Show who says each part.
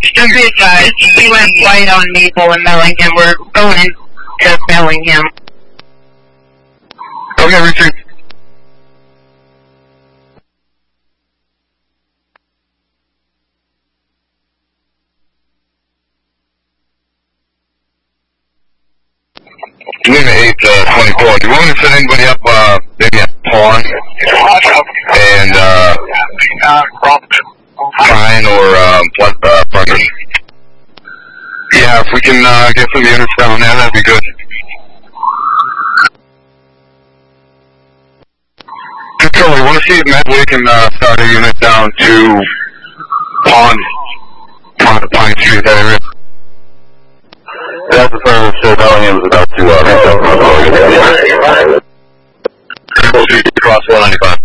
Speaker 1: Just be advised, he went white on Maple and Bellingham. We're going to Bellingham.
Speaker 2: Okay, Richard. Unit 824. Do you want me to send anybody up, maybe at Pawn? And, Pine or, Parker? Yeah, if we can, get some units down there, that'd be good. Control, we want to see if Medway can, start a unit down to Pine Street, that area. That's the first, Bellingham is about to, cross 195.